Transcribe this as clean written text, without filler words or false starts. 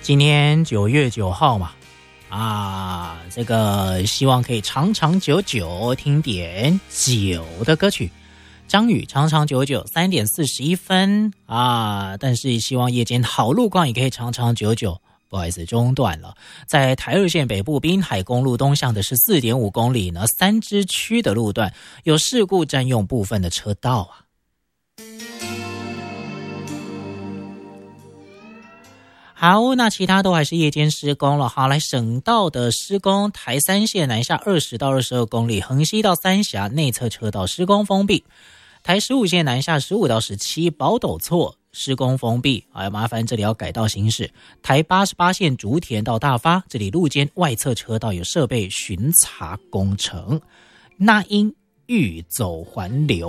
今天9月9号嘛，这个希望可以长长久久听点久的歌曲。张宇长长久久3点41分但是希望夜间好路况也可以长长久久。不好意思，中断了。在台二线北部滨海公路东向的 14.5 公里呢，3支区的路段有事故占用部分的车道好，那其他都还是夜间施工了。好，来省道的施工，台三线南下20到22公里，横溪到三峡内侧车道施工封闭。台15线南下15到17，宝斗厝施工封闭，麻烦这里要改道行驶。台88线竹田到大发，这里路肩外侧车道有设备巡查工程。那因欲走还流。